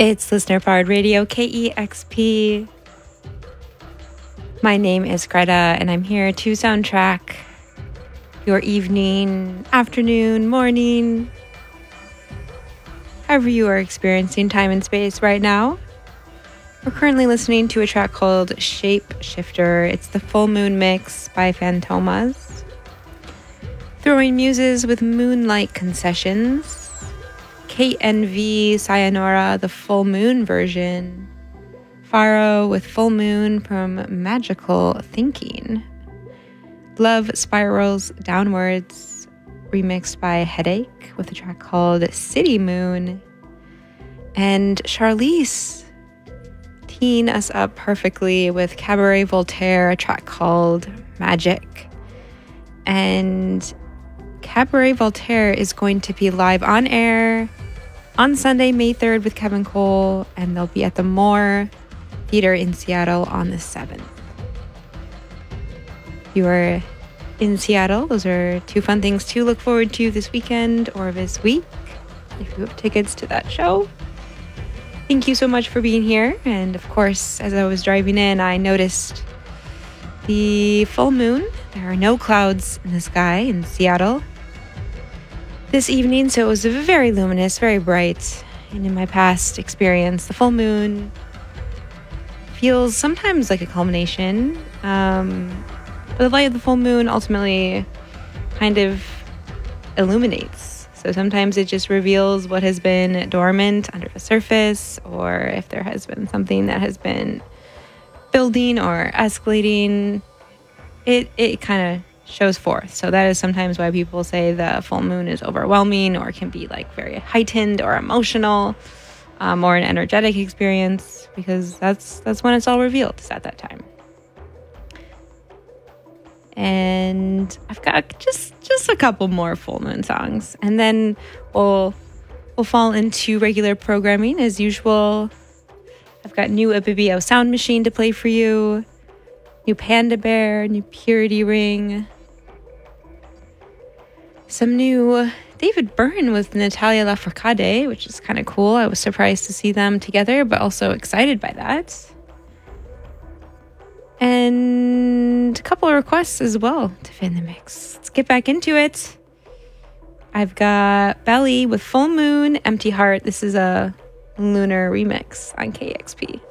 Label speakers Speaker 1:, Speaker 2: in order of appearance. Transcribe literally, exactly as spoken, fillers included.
Speaker 1: It's Listener Powered Radio, K E X P. My name is Greta, and I'm here to soundtrack your evening, afternoon, morning, however you are experiencing time and space right now. We're currently listening to a track called Shape Shifter. It's the Full Moon Mix by Fantomas. Throwing Muses with Moonlight Concessions. K N V Sayonara, the Full Moon version. Faro with Full Moon from Magical Thinking. Love Spirals Downwards, remixed by Headache with a track called City Moon. And Charlize teeing us up perfectly with Cabaret Voltaire, a track called Magic. And Cabaret Voltaire is going to be live on air on Sunday, May third with Kevin Cole, and they'll be at the Moore Theater in Seattle on the seventh. If you are in Seattle, those are two fun things to look forward to this weekend or this week if you have tickets to that show. Thank you so much for being here. And of course, as I was driving in, I noticed the full moon. There are no clouds in the sky in Seattle this evening, so it was very luminous, very bright. And in my past experience, the full moon feels sometimes like a culmination. Um, but the light of the full moon ultimately kind of illuminates. So sometimes it just reveals what has been dormant under the surface, or if there has been something that has been building or escalating, it, it kind of shows forth. So that is sometimes why people say the full moon is overwhelming or can be like very heightened or emotional, um, or an energetic experience, because that's that's when it's all revealed, is at that time. And I've got just just a couple more full moon songs, and then we'll we'll fall into regular programming as usual. I've got new Ibibio Sound Machine to play for you, new Panda Bear, new Purity Ring, some new David Byrne with Natalia Lafourcade, which is kind of cool. I was surprised to see them together, but also excited by that. And a couple of requests as well to fit in the mix. Let's get back into it. I've got Belly with Full Moon, Empty Heart. This is a lunar remix on K X P.